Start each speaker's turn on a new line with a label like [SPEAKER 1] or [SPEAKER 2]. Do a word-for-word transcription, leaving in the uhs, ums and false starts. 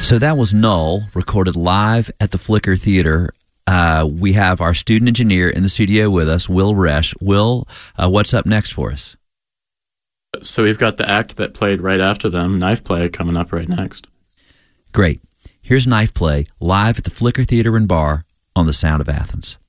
[SPEAKER 1] So that was Null, recorded live at the Flicker Theater. Uh, we have our student engineer in the studio with us, Will Resch. Will, uh, what's up next for us?
[SPEAKER 2] So we've got the act that played right after them, Knife Play, coming up right next.
[SPEAKER 1] Great. Here's Knife Play, live at the Flicker Theater and Bar on the Sound of Athens.